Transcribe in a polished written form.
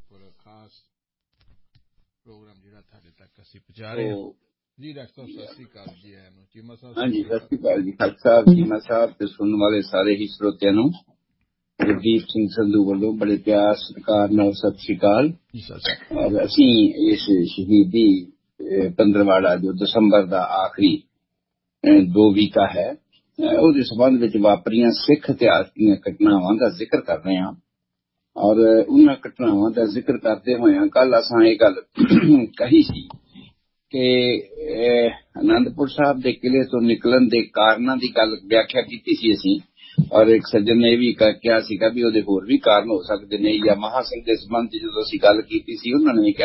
ਉੱਪਰ ਖਾਸ ਪ੍ਰੋਗਰਾਮ ਜਿਹੜਾ ਤੁਹਾਡੇ ਤੱਕ ਅਸੀਂ ਪਹੁੰਚਾ ਰਹੇ ਹਾਂ ਜੀ। ਡਾਕਟਰ ਸਾਹਿਬ ਸਤਿ ਸ੍ਰੀ ਅਕਾਲ ਜੀ। ਚੀਮਾ ਸਾਹਿਬ ਹਾਂਜੀ, ਸਤਿ ਸ੍ਰੀ ਅਕਾਲ ਜੀ। ਖਾਲਸਾ ਸਾਹਿਬ, ਚੀਮਾ ਸਾਹਿਬ ਤੇ ਸੁਣਨ ਵਾਲੇ ਸਾਰੇ ਹੀ ਸਰੋਤਿਆਂ ਨੂੰ ਗੁਰਦੀਪ ਸਿੰਘ ਸੰਧੂ ਵੱਲੋਂ ਬੜੇ ਪਿਆਰ ਸਤਿਕਾਰ ਨਾਲ ਸਤਿ ਸ੍ਰੀ ਅਕਾਲ। ਔਰ ਅਸੀਂ ਇਸ ਸ਼ਹੀਦੀ ਪੰਦਰਵਾੜਾ ਜੋ ਦਸੰਬਰ ਦਾ ਆਖਰੀ 2 ਵੀਕਾ ਹੈ ਉਹਦੇ ਸੰਬੰਧ ਵਿੱਚ ਵਾਪਰੀਆਂ ਸਿੱਖ ਇਤਿਹਾਸ ਦੀਆਂ ਘਟਨਾਵਾਂ ਦਾ ਜ਼ਿਕਰ ਕਰ ਰਹੇ ਹਾਂ। ਔਰ ਉਹਨਾਂ ਘਟਨਾਵਾਂ ਦਾ ਜ਼ਿਕਰ ਕਰਦੇ ਹੋਇਆਂ ਕੱਲ ਅਸਾਂ ਇਹ ਗੱਲ ਕਹੀ ਸੀ ਕਿ ਅਨੰਦਪੁਰ ਸਾਹਿਬ ਦੇ ਕਿਲੇ ਤੋਂ ਨਿਕਲਣ ਦੇ ਕਾਰਨਾਂ ਦੀ ਗੱਲ ਵਿਆਖਿਆ ਕੀਤੀ ਸੀ ਅਸੀਂ। ਔਰ ਇੱਕ ਸੱਜਣ ਨੇ ਇਹ ਵੀ ਕਿਹਾ ਸੀਗਾ ਵੀ ਉਹਦੇ ਹੋਰ ਵੀ ਕਾਰਨ ਹੋ ਸਕਦੇ ਨੇ। ਜਾਂ ਮਹਾਂ ਸਿੰਘ ਦੇ ਸੰਬੰਧ ਜਦੋਂ ਅਸੀਂ ਗੱਲ ਕੀਤੀ ਸੀ ਉਹਨਾਂ ਨੇ